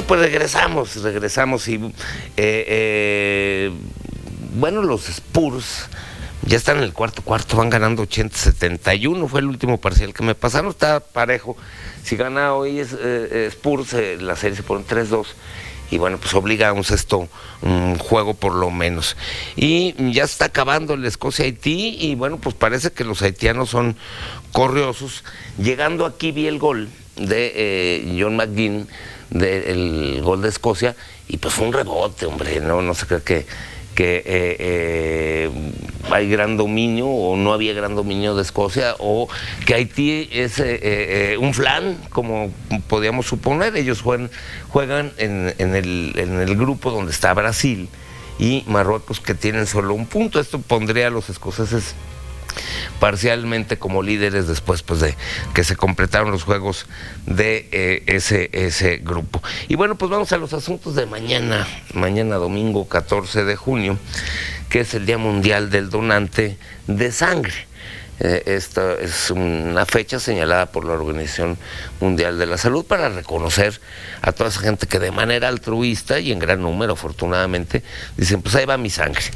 pues regresamos y bueno, los Spurs ya están en el cuarto, van ganando 80-71, fue el último parcial que me pasaron, está parejo. Si gana hoy Spurs, la serie se pone 3-2. Y bueno, pues obliga a un juego por lo menos. Y ya está acabando el Escocia-Haití, y bueno, pues parece que los haitianos son corriosos. Llegando aquí vi el gol de John McGinn, el gol de Escocia, y pues fue un rebote, hombre, no se cree que hay gran dominio o no había gran dominio de Escocia, o que Haití es un flan, como podíamos suponer. Ellos juegan en el grupo donde está Brasil y Marruecos, que tienen solo un punto. Esto pondría a los escoceses parcialmente como líderes después, pues, de que se completaron los juegos de ese grupo. Y bueno, pues vamos a los asuntos de mañana domingo 14 de junio, que es el Día Mundial del Donante de Sangre. Esta es una fecha señalada por la Organización Mundial de la Salud para reconocer a toda esa gente que de manera altruista y en gran número, afortunadamente, dicen, pues ahí va mi sangre.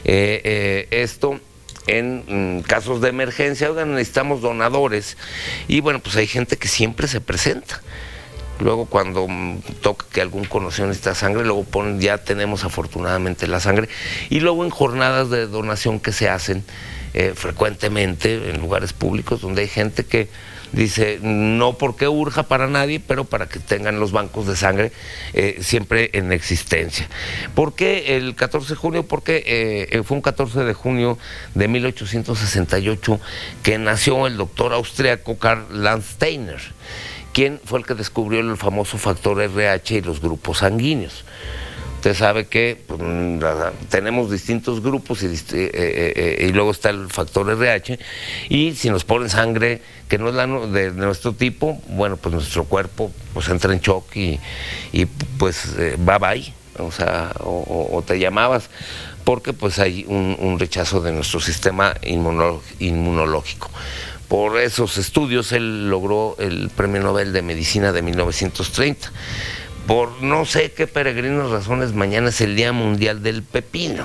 Esto en casos de emergencia, oigan, necesitamos donadores, y bueno, pues hay gente que siempre se presenta. Luego cuando toca que algún conocido necesita sangre, luego ponen, ya tenemos afortunadamente la sangre, y luego en jornadas de donación que se hacen frecuentemente en lugares públicos, donde hay gente que dice, no porque urja para nadie, pero para que tengan los bancos de sangre siempre en existencia. ¿Por qué el 14 de junio? Porque fue un 14 de junio de 1868 que nació el doctor austriaco Karl Landsteiner, quien fue el que descubrió el famoso factor RH y los grupos sanguíneos. Usted sabe que pues, tenemos distintos grupos y luego está el factor RH, y si nos ponen sangre que no es de nuestro tipo, bueno, pues nuestro cuerpo pues entra en shock y pues bye bye, o sea, o te llamabas, porque pues hay un rechazo de nuestro sistema inmunológico. Por esos estudios él logró el Premio Nobel de Medicina de 1930. Por no sé qué peregrinas razones, mañana es el Día Mundial del Pepino.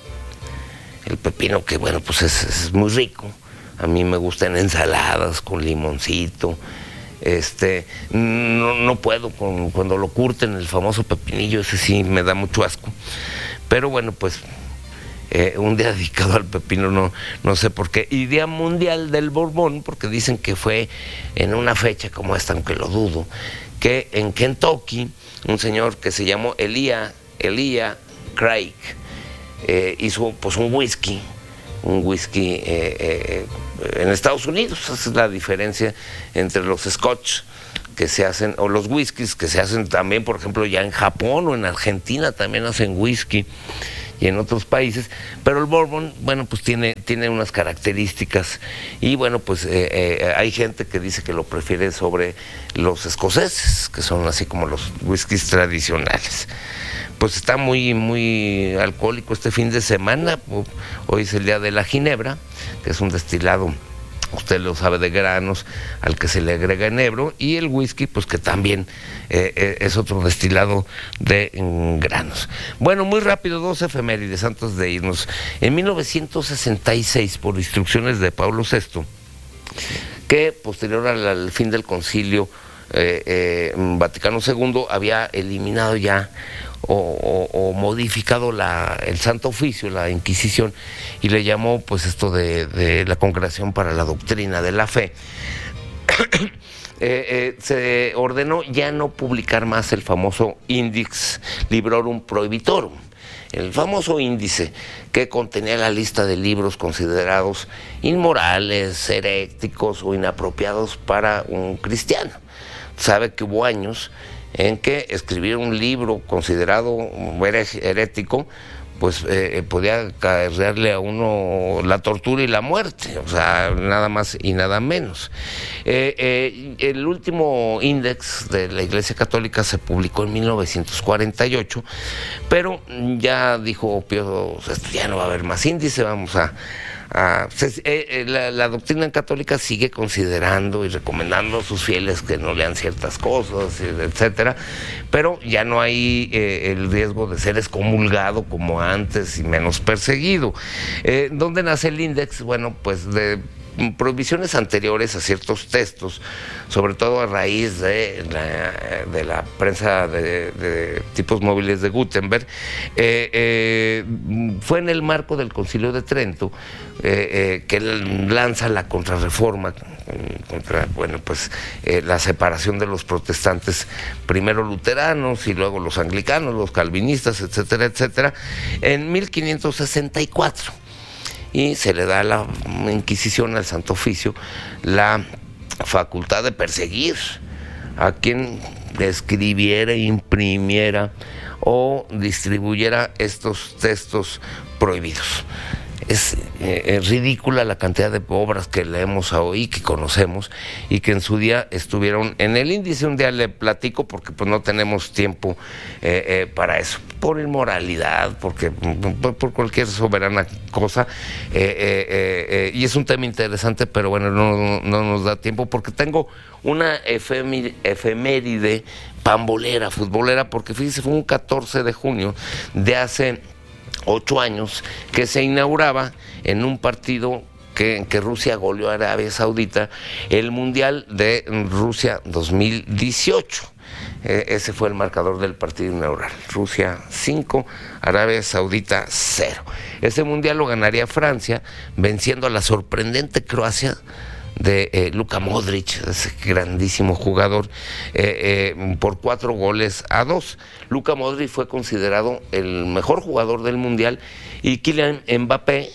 El pepino, que bueno, pues es muy rico. A mí me gustan ensaladas con limoncito. No puedo cuando lo curten, el famoso pepinillo, ese sí me da mucho asco. Pero bueno, pues un día dedicado al pepino, no sé por qué. Y Día Mundial del Borbón, porque dicen que fue en una fecha como esta, aunque lo dudo, que en Kentucky un señor que se llamó Elia Craig hizo pues un whisky en Estados Unidos. Esa es la diferencia entre los scotch que se hacen, o los whiskies que se hacen también, por ejemplo, ya en Japón o en Argentina también hacen whisky, y en otros países, pero el bourbon, bueno, pues tiene unas características, y bueno, pues hay gente que dice que lo prefiere sobre los escoceses, que son así como los whiskies tradicionales. Pues está muy alcohólico este fin de semana. Hoy es el día de la ginebra, que es un destilado, usted lo sabe, de granos al que se le agrega enebro, y el whisky, pues que también es otro destilado de granos. Bueno, muy rápido, 2 efemérides antes de irnos. En 1966, por instrucciones de Pablo VI, que posterior al fin del Concilio Vaticano II había eliminado ya o modificado el Santo Oficio, la Inquisición, y le llamó pues esto de la Congregación para la Doctrina de la Fe. Se ordenó ya no publicar más el famoso Index Librorum Prohibitorum, el famoso índice que contenía la lista de libros considerados inmorales, heréticos o inapropiados para un cristiano. Sabe que hubo años en que escribir un libro considerado herético pues podía caerle a uno la tortura y la muerte, o sea, nada más y nada menos. El último índice de la Iglesia Católica se publicó en 1948, pero ya dijo Pío, esto ya no va a haber más índice, vamos a la doctrina católica sigue considerando y recomendando a sus fieles que no lean ciertas cosas, etcétera, pero ya no hay el riesgo de ser excomulgado como antes y menos perseguido. ¿Dónde nace el Index? Bueno, pues de prohibiciones anteriores a ciertos textos, sobre todo a raíz de la prensa de tipos móviles de Gutenberg. Fue en el marco del Concilio de Trento que lanza la contrarreforma contra, bueno, pues la separación de los protestantes, primero luteranos y luego los anglicanos, los calvinistas, etcétera, etcétera, en 1564. Y se le da a la Inquisición, al Santo Oficio, la facultad de perseguir a quien escribiera, imprimiera o distribuyera estos textos prohibidos. Es ridícula la cantidad de obras que leemos hoy, que conocemos y que en su día estuvieron en el índice. Un día le platico porque pues no tenemos tiempo para eso, por inmoralidad, porque por cualquier soberana cosa, y es un tema interesante, pero bueno, no nos da tiempo porque tengo una efeméride pambolera, futbolera, porque fíjese, fue un 14 de junio de hace 8 años que se inauguraba en un partido en que Rusia goleó a Arabia Saudita, el Mundial de Rusia 2018. Ese fue el marcador del partido inaugural. Rusia 5, Arabia Saudita 0. Ese Mundial lo ganaría Francia, venciendo a la sorprendente Croacia de Luka Modric, ese grandísimo jugador, por 4-2. Luka Modric fue considerado el mejor jugador del Mundial y Kylian Mbappé,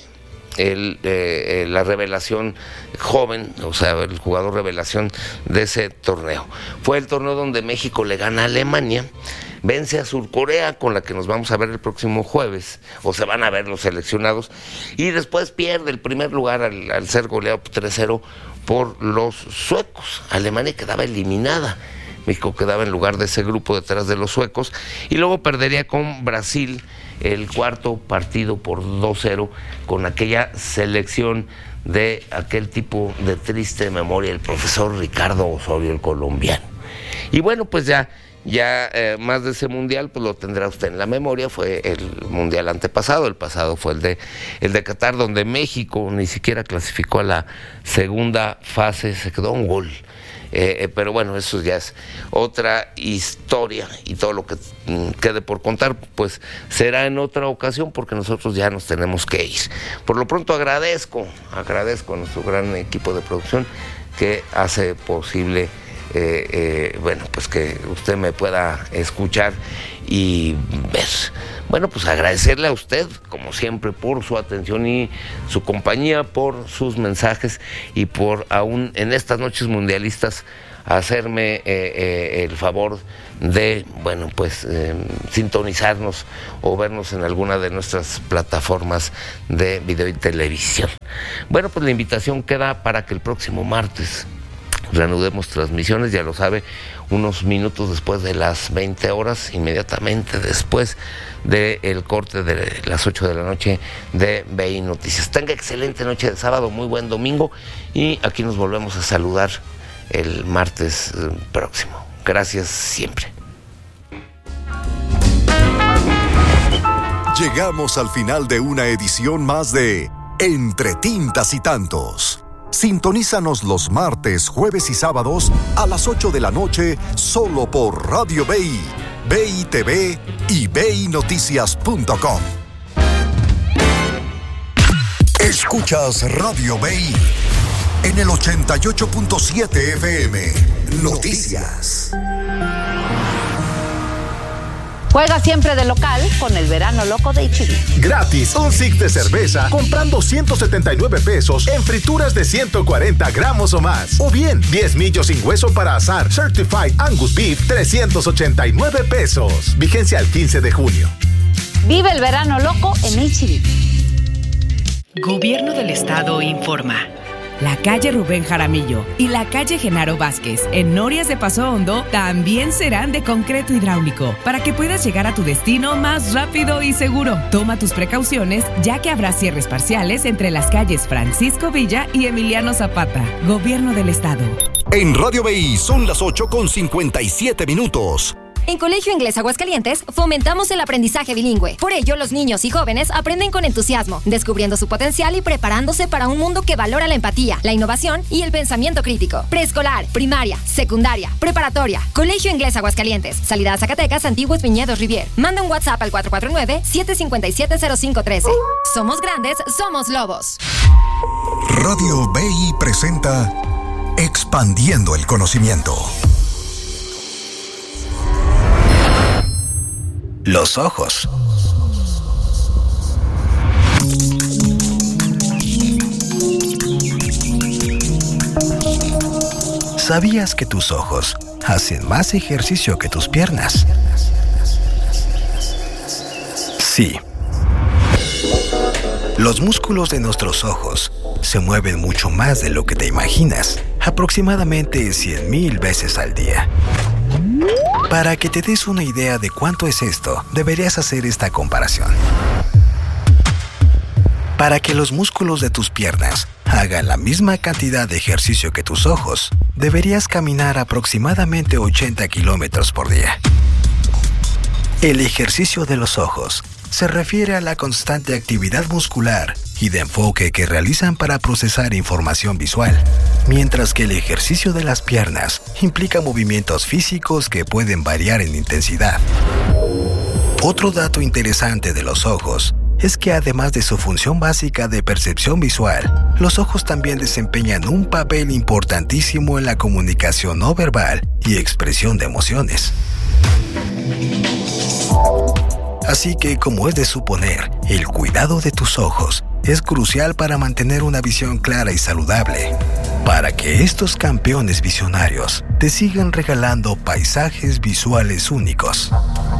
la revelación joven, o sea, el jugador revelación de ese torneo. Fue el torneo donde México le gana a Alemania, vence a Surcorea, con la que nos vamos a ver el próximo jueves, o se van a ver los seleccionados, y después pierde el primer lugar al ser goleado 3-0 por los suecos. Alemania quedaba eliminada, México quedaba en lugar de ese grupo detrás de los suecos, y luego perdería con Brasil el cuarto partido por 2-0 con aquella selección de aquel tipo de triste memoria, el profesor Ricardo Osorio, el colombiano. Y bueno, pues ya más de ese mundial, pues lo tendrá usted en la memoria. Fue el mundial antepasado, el pasado fue el de Qatar, donde México ni siquiera clasificó a la segunda fase, se quedó un gol. Pero bueno, eso ya es otra historia, y todo lo que quede por contar pues será en otra ocasión, porque nosotros ya nos tenemos que ir. Por lo pronto agradezco a nuestro gran equipo de producción que hace posible bueno, pues que usted me pueda escuchar y ver. Bueno, pues agradecerle a usted, como siempre, por su atención y su compañía, por sus mensajes y por aún en estas noches mundialistas hacerme el favor de, bueno, pues sintonizarnos o vernos en alguna de nuestras plataformas de video y televisión. Bueno, pues la invitación queda para que el próximo martes reanudemos transmisiones, ya lo sabe, unos minutos después de las 20 horas, inmediatamente después del corte de las 8 de la noche de BI Noticias. Tenga excelente noche de sábado, muy buen domingo, y aquí nos volvemos a saludar el martes próximo. Gracias siempre. Llegamos al final de una edición más de Entre Tintas y Tantos. Sintonízanos los martes, jueves y sábados a las 8 de la noche solo por Radio BI, BI TV y BINoticias.com. Escuchas Radio BI en el 88.7 FM. Noticias. Juega siempre de local con el verano loco de H-E-B. Gratis, un six de cerveza comprando 179 pesos en frituras de 140 gramos o más. O bien, 10 millos sin hueso para asar Certified Angus Beef, 389 pesos. Vigencia al 15 de junio. Vive el verano loco en H-E-B. Gobierno del Estado informa. la calle Rubén Jaramillo y la calle Genaro Vázquez en Norias de Paso Hondo también serán de concreto hidráulico para que puedas llegar a tu destino más rápido y seguro. Toma tus precauciones, ya que habrá cierres parciales entre las calles Francisco Villa y Emiliano Zapata. Gobierno del Estado. En Radio BI son las 8:57. En Colegio Inglés Aguascalientes fomentamos el aprendizaje bilingüe. Por ello, los niños y jóvenes aprenden con entusiasmo, descubriendo su potencial y preparándose para un mundo que valora la empatía, la innovación y el pensamiento crítico. Preescolar, primaria, secundaria, preparatoria. Colegio Inglés Aguascalientes. Salida a Zacatecas, Antiguos Viñedos Rivier. Manda un WhatsApp al 449-757-0513. Somos grandes, somos lobos. Radio BI presenta Expandiendo el Conocimiento. Los ojos. ¿Sabías que tus ojos hacen más ejercicio que tus piernas? Sí. Los músculos de nuestros ojos se mueven mucho más de lo que te imaginas, aproximadamente 100,000 veces al día. Para que te des una idea de cuánto es esto, deberías hacer esta comparación. Para que los músculos de tus piernas hagan la misma cantidad de ejercicio que tus ojos, deberías caminar aproximadamente 80 kilómetros por día. El ejercicio de los ojos se refiere a la constante actividad muscular y de enfoque que realizan para procesar información visual, mientras que el ejercicio de las piernas implica movimientos físicos que pueden variar en intensidad. Otro dato interesante de los ojos es que además de su función básica de percepción visual, los ojos también desempeñan un papel importantísimo en la comunicación no verbal y expresión de emociones. Así que, como es de suponer, el cuidado de tus ojos es crucial para mantener una visión clara y saludable, para que estos campeones visionarios te sigan regalando paisajes visuales únicos.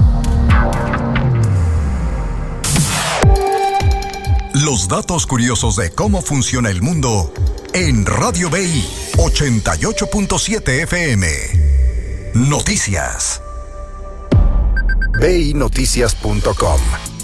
Los datos curiosos de cómo funciona el mundo en Radio BI 88.7 FM. Noticias. BINoticias.com.